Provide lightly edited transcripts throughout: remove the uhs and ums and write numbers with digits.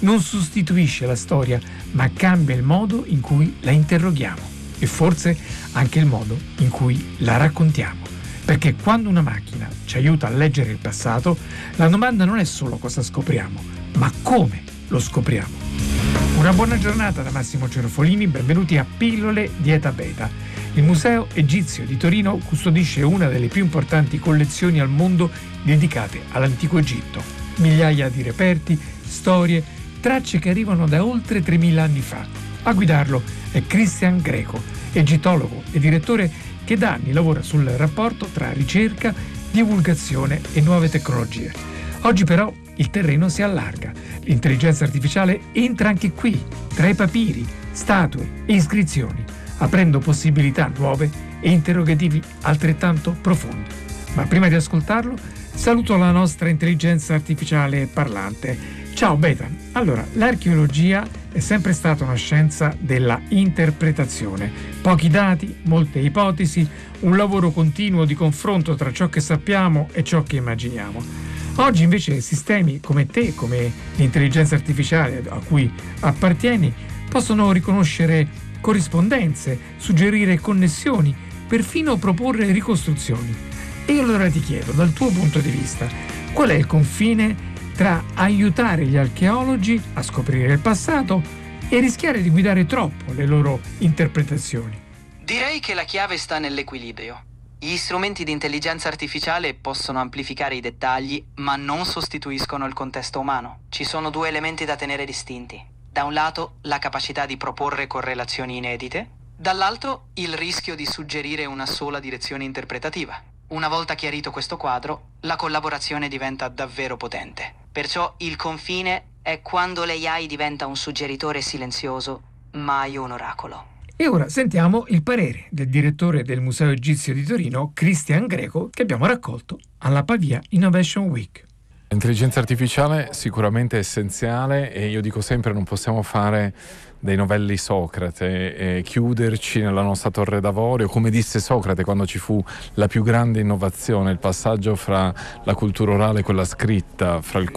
non sostituisce la storia, ma cambia il modo in cui la interroghiamo e forse anche il modo in cui la raccontiamo. Perché quando una macchina ci aiuta a leggere il passato, la domanda non è solo cosa scopriamo, ma come lo scopriamo. Una buona giornata da Massimo Cerofolini, benvenuti a Pillole di Eta Beta. Il Museo Egizio di Torino custodisce una delle più importanti collezioni al mondo dedicate all'antico Egitto. Migliaia di reperti, storie, tracce che arrivano da oltre 3000 anni fa. A guidarlo è Christian Greco, egittologo e direttore che da anni lavora sul rapporto tra ricerca, divulgazione e nuove tecnologie. Oggi però il terreno si allarga. L'intelligenza artificiale entra anche qui, tra i papiri, statue e iscrizioni, aprendo possibilità nuove e interrogativi altrettanto profondi. Ma prima di ascoltarlo, saluto la nostra intelligenza artificiale parlante. Ciao Beta. Allora, l'archeologia è sempre stata una scienza della interpretazione. Pochi dati, molte ipotesi, un lavoro continuo di confronto tra ciò che sappiamo e ciò che immaginiamo. Oggi invece sistemi come te, come l'intelligenza artificiale a cui appartieni, possono riconoscere corrispondenze, suggerire connessioni, perfino proporre ricostruzioni. E io allora ti chiedo, dal tuo punto di vista, qual è il confine tra aiutare gli archeologi a scoprire il passato e rischiare di guidare troppo le loro interpretazioni? Direi che la chiave sta nell'equilibrio. Gli strumenti di intelligenza artificiale possono amplificare i dettagli, ma non sostituiscono il contesto umano. Ci sono due elementi da tenere distinti. Da un lato, la capacità di proporre correlazioni inedite, dall'altro, il rischio di suggerire una sola direzione interpretativa. Una volta chiarito questo quadro, la collaborazione diventa davvero potente. Perciò il confine è quando l'AI diventa un suggeritore silenzioso, mai un oracolo. E ora sentiamo il parere del direttore del Museo Egizio di Torino, Christian Greco, che abbiamo raccolto alla Pavia Innovation Week. L'intelligenza artificiale sicuramente è essenziale e io dico sempre non possiamo fare dei novelli Socrate e chiuderci nella nostra torre d'avorio. Come disse Socrate quando ci fu la più grande innovazione, il passaggio fra la cultura orale e quella scritta nel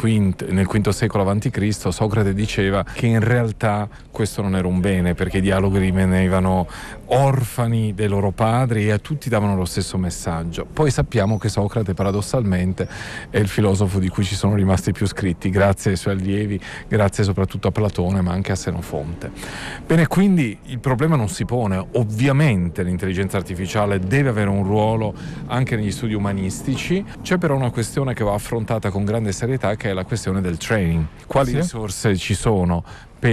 V secolo a.C., Socrate diceva che in realtà questo non era un bene, perché i dialoghi rimanevano orfani dei loro padri e a tutti davano lo stesso messaggio. Poi sappiamo che Socrate paradossalmente è il filosofo di cui ci sono rimasti più scritti, grazie ai suoi allievi, grazie soprattutto a Platone ma anche a Senofonte. Bene, quindi il problema non si pone. Ovviamente l'intelligenza artificiale deve avere un ruolo anche negli studi umanistici. C'è però una questione che va affrontata con grande serietà, che è la questione del training. Quali risorse ci sono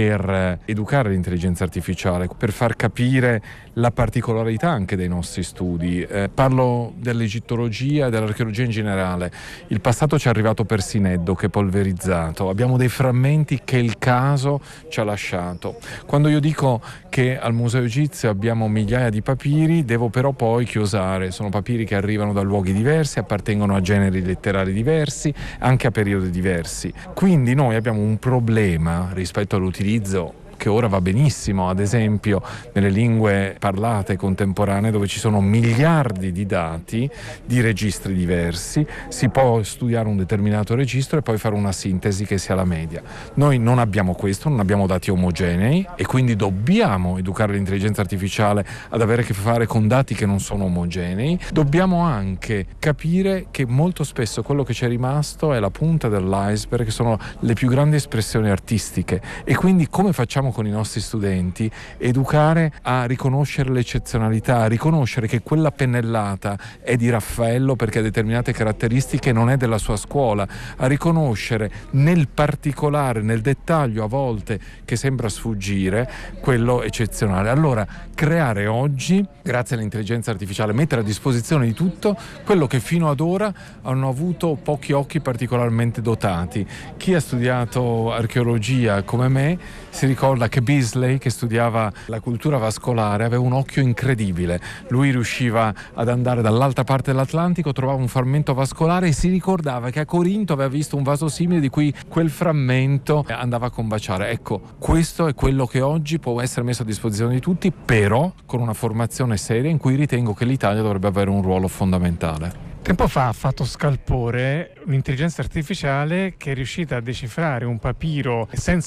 per educare l'intelligenza artificiale, per far capire la particolarità anche dei nostri studi. Parlo dell'egittologia e dell'archeologia in generale. Il passato ci è arrivato per Sineddo, che è polverizzato. Abbiamo dei frammenti che il caso ci ha lasciato. Quando io dico che al Museo Egizio abbiamo migliaia di papiri, devo però poi chiosare. Sono papiri che arrivano da luoghi diversi, appartengono a generi letterari diversi, anche a periodi diversi. Quindi noi abbiamo un problema rispetto all'utilizzo che ora va benissimo, ad esempio nelle lingue parlate contemporanee, dove ci sono miliardi di dati di registri diversi, si può studiare un determinato registro e poi fare una sintesi che sia la media. Noi non abbiamo questo, non abbiamo dati omogenei e quindi dobbiamo educare l'intelligenza artificiale ad avere a che fare con dati che non sono omogenei. Dobbiamo anche capire che molto spesso quello che ci è rimasto è la punta dell'iceberg, che sono le più grandi espressioni artistiche, e quindi come facciamo con i nostri studenti? Educare a riconoscere l'eccezionalità, a riconoscere che quella pennellata è di Raffaello perché ha determinate caratteristiche, non è della sua scuola, a riconoscere nel particolare, nel dettaglio a volte che sembra sfuggire, quello eccezionale. Allora, creare oggi, grazie all'intelligenza artificiale, mettere a disposizione di tutto quello che fino ad ora hanno avuto pochi occhi particolarmente dotati. Chi ha studiato archeologia come me si ricorda che Beasley, che studiava la cultura vascolare, aveva un occhio incredibile. Lui riusciva ad andare dall'altra parte dell'Atlantico, trovava un frammento vascolare e si ricordava che a Corinto aveva visto un vaso simile di cui quel frammento andava a combaciare. Ecco, questo è quello che oggi può essere messo a disposizione di tutti, però con una formazione seria in cui ritengo che l'Italia dovrebbe avere un ruolo fondamentale. Tempo fa ha fatto scalpore un'intelligenza artificiale che è riuscita a decifrare un papiro senza